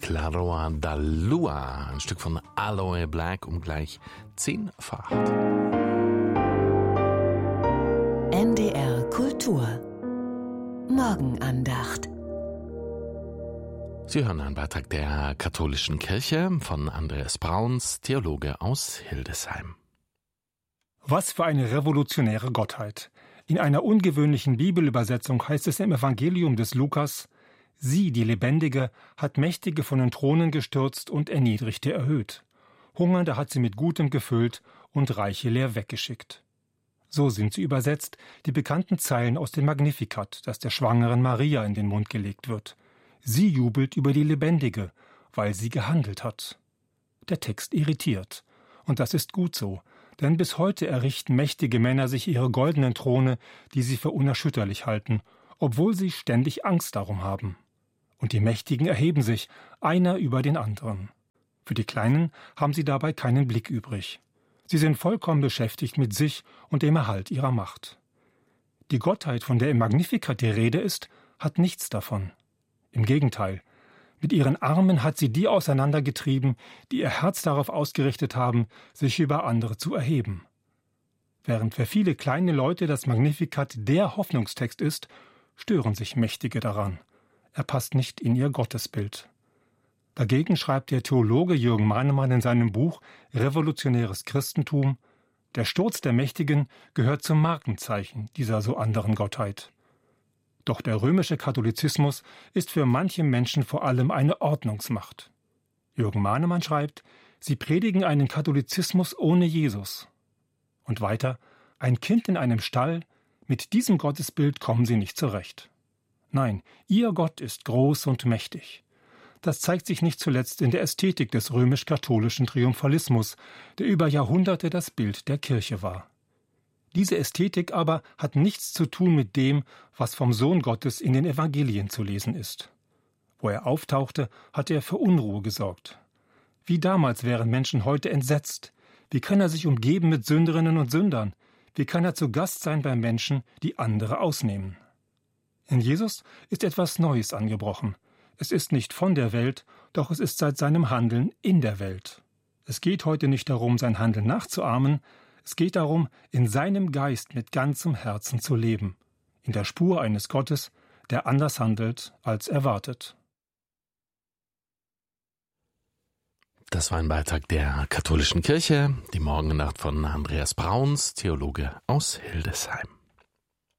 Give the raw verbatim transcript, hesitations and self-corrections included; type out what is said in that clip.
Claroa da Lua, ein Stück von Aloe Black um gleich zehn vor acht. N D R Kultur Morgenandacht. Sie hören einen Beitrag der Katholischen Kirche von Andreas Brauns, Theologe aus Hildesheim. Was für eine revolutionäre Gottheit! In einer ungewöhnlichen Bibelübersetzung heißt es im Evangelium des Lukas: Sie, die Lebendige, hat Mächtige von den Thronen gestürzt und Erniedrigte erhöht. Hungernde hat sie mit Gutem gefüllt und Reiche leer weggeschickt. So sind sie übersetzt, die bekannten Zeilen aus dem Magnificat, das der schwangeren Maria in den Mund gelegt wird. Sie jubelt über die Lebendige, weil sie gehandelt hat. Der Text irritiert. Und das ist gut so, denn bis heute errichten mächtige Männer sich ihre goldenen Throne, die sie für unerschütterlich halten, obwohl sie ständig Angst darum haben. Und die Mächtigen erheben sich, einer über den anderen. Für die Kleinen haben sie dabei keinen Blick übrig. Sie sind vollkommen beschäftigt mit sich und dem Erhalt ihrer Macht. Die Gottheit, von der im Magnificat die Rede ist, hat nichts davon. Im Gegenteil, mit ihren Armen hat sie die auseinandergetrieben, die ihr Herz darauf ausgerichtet haben, sich über andere zu erheben. Während für viele kleine Leute das Magnificat der Hoffnungstext ist, stören sich Mächtige daran. Er passt nicht in ihr Gottesbild. Dagegen schreibt der Theologe Jürgen Mahnemann in seinem Buch Revolutionäres Christentum: Der Sturz der Mächtigen gehört zum Markenzeichen dieser so anderen Gottheit. Doch der römische Katholizismus ist für manche Menschen vor allem eine Ordnungsmacht. Jürgen Mahnemann schreibt, sie predigen einen Katholizismus ohne Jesus. Und weiter, ein Kind in einem Stall, mit diesem Gottesbild kommen sie nicht zurecht. Nein, ihr Gott ist groß und mächtig. Das zeigt sich nicht zuletzt in der Ästhetik des römisch-katholischen Triumphalismus, der über Jahrhunderte das Bild der Kirche war. Diese Ästhetik aber hat nichts zu tun mit dem, was vom Sohn Gottes in den Evangelien zu lesen ist. Wo er auftauchte, hatte er für Unruhe gesorgt. Wie damals wären Menschen heute entsetzt. Wie kann er sich umgeben mit Sünderinnen und Sündern? Wie kann er zu Gast sein bei Menschen, die andere ausnehmen? In Jesus ist etwas Neues angebrochen. Es ist nicht von der Welt, doch es ist seit seinem Handeln in der Welt. Es geht heute nicht darum, sein Handeln nachzuahmen. Es geht darum, in seinem Geist mit ganzem Herzen zu leben, in der Spur eines Gottes, der anders handelt als erwartet. Das war ein Beitrag der Katholischen Kirche, die Morgennacht von Andreas Brauns, Theologe aus Hildesheim.